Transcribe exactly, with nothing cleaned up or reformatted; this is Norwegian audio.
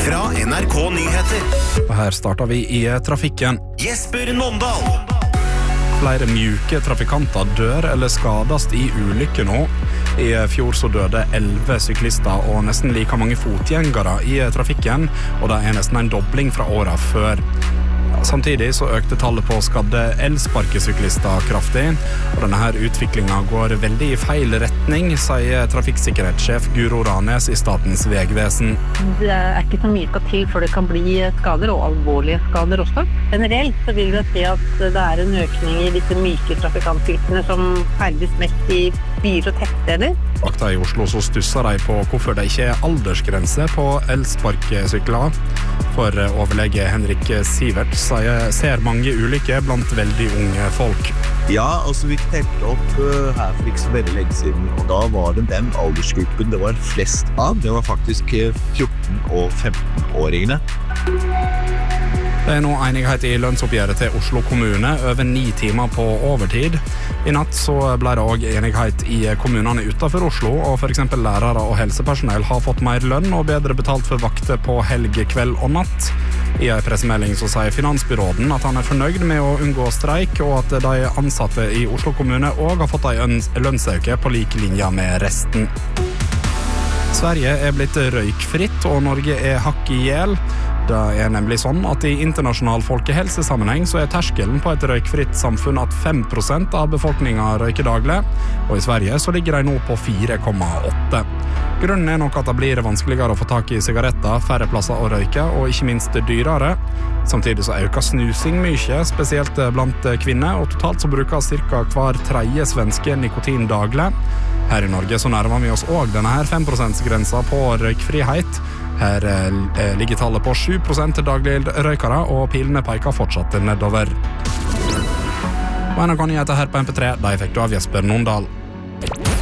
fra N R K Nyheter. Og her starter vi i trafikken. Jesper Nåndal. Flere mjuke trafikanter dør eller skadast i ulykker nå. I fjor så døde elleve syklister og nesten like mange fotgjengere i trafikken, og det er nesten en dobling fra året før. Samtidig så økte tallet på skadde elsparkesyklister kraftig, og denne her utviklingen går veldig i feil retning, sier trafikksikkerhetssjef Guro Ranes i Statens vegvesen. Det er ikke så mye skal til før det kan bli skader, og alvorlige skader også. Generelt så vil vi se at det er en økning i disse myke trafikantfylkene som ferdes mest i byer og tettsteder. Vakta i Oslo så stusser de på hvorfor det ikke er aldersgrense på elsparkesykler. For overlege Henrik Sivert sier, ser mange ulykker blant veldig unge folk. Ja, altså vi telte opp uh, her for ikke så veldig lenge siden, og da var det den aldersgruppen det var flest av. Det var faktisk fjorten- og femten-åringene. Det er nå enighet i lønnsoppgjøret til Oslo kommune, over ni timer på overtid. I natt så ble det også enighet i kommunene utenfor Oslo, og for eksempel lærere og helsepersonell har fått mer lønn og bedre betalt for vakter på helg, kveld og natt. I en pressemelding så sier finansbyråden at han er fornøyd med å unngå streik, og at de ansatte i Oslo kommune også har fått en lønnsøke på lik linje med resten. Sverige er blitt røykfritt, og Norge er hakk i hjel. Det er nemlig sånn at i internasjonal folkehelsesammenheng så er terskelen på et røykfritt samfunn at fem prosent av befolkningen røyker daglig, og i Sverige så ligger de nå på fire komma åtte. Grunnen er nok at det blir vanskeligere å få tak i sigaretter, færre plasser å røyke, og ikke minst dyrere. Samtidig så øker snusing mye, spesielt blant kvinner, og totalt så bruker cirka hver tredje svenske nikotin daglig. Her i Norge så nærmer vi oss også denne her fem prosent-grensa på røykfrihet. Her eh, ligger tallet på sju prosent daglig røykere, og pilene peker fortsatt nedover. Og N R K Nyheter her på M P tre, de fikk du av Jesper Nåndal.